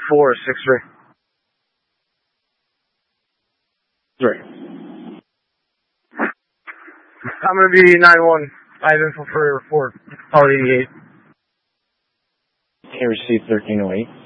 463. 3. I'm going to be 9-1. I have info for report. Call 88. Okay, receive 1308.